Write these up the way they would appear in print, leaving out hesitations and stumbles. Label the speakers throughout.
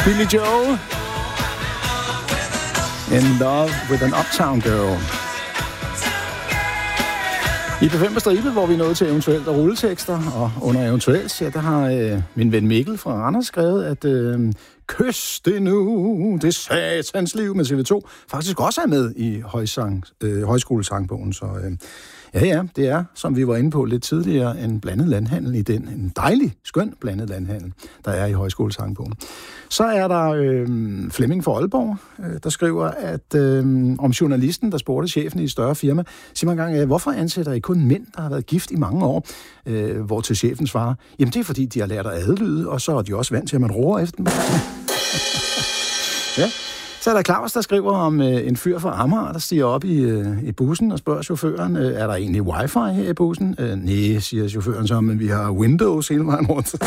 Speaker 1: Billy Joel. In Love with an Uptown Girl. I P5 på stribe, hvor vi er nået til eventuelt og rulletekster, og under eventuelt, ja, der har min ven Mikkel fra Randers skrevet, at kys det nu, det satans liv med TV2, faktisk også er med i højskolesangbogen, så ja, det er, som vi var inde på lidt tidligere, en blandet landhandel i den, en dejlig, skøn blandet landhandel, der er i højskolesangbogen. Så er der Flemming fra Aalborg, der skriver, at om journalisten, der spurgte chefen i et større firma, siger man engang, hvorfor ansætter I kun mænd, der har været gift i mange år? Hvor til chefen svarer, jamen det er fordi, de har lært at adlyde, og så er de også vant til, at man roer efter dem. Ja. Så er der Claus, der skriver om en fyr fra Amager, der stiger op i bussen og spørger chaufføren, er der egentlig wifi her i bussen? Nej, siger chaufføren så, men vi har Windows hele vejen rundt.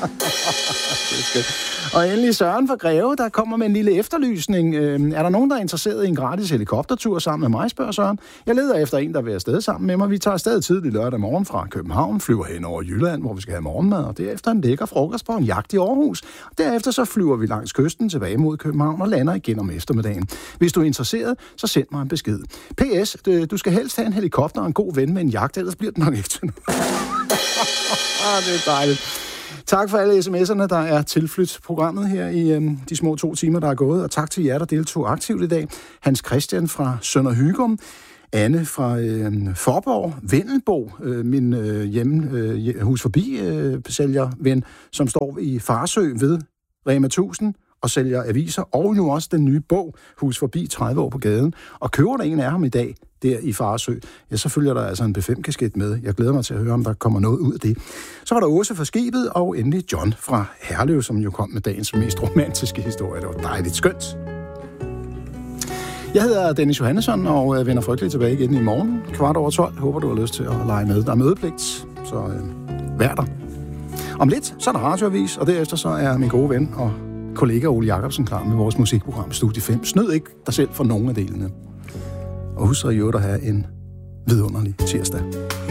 Speaker 1: Og endelig Søren fra Greve, der kommer med en lille efterlysning. Er der nogen, der er interesseret i en gratis helikoptertur sammen med mig, spørger Søren. Jeg leder efter en, der vil afsted sammen med mig. Vi tager afsted tidligt lørdag morgen fra København, flyver hen over Jylland, hvor vi skal have morgenmad, og derefter en lækker frokost på en jagt i Aarhus. Derefter så flyver vi langs kysten tilbage mod København og lander igen om eftermiddagen. Hvis du er interesseret, så send mig en besked. PS, du skal helst have en helikopter og en god ven med en jagt, ellers bliver det nok ikke til noget. Det er dejligt. Tak for alle sms'erne, der er tilflydt programmet her i de små 2 timer, der er gået. Og tak til jer, der deltog aktivt i dag. Hans Christian fra Sønder Hygum, Anne fra Forborg, Vendelbo, min hus forbi sælgerven, som står i Farsø ved Rema 1000 og sælger aviser, og nu også den nye bog, Hus forbi 30 år på gaden. Og køber der en af ham i dag, der i Farsø, ja, så følger der altså en B5-kasket med. Jeg glæder mig til at høre, om der kommer noget ud af det. Så var der Åse fra Skibet, og endelig John fra Herlev, som jo kom med dagens mest romantiske historie. Det var dejligt skønt. Jeg hedder Dennis Johannesson, og vender frygteligt tilbage igen i morgen, 12:15. Håber, du har lyst til at lege med. Der er mødepligt, så vær der. Om lidt, så er der radioavis, og derefter så er min gode ven og kollega Ole Jacobsen klar med vores musikprogram Studie 5. Snød ikke dig selv for nogen af delene. Og husk så i øvrigt at have en vidunderlig tirsdag.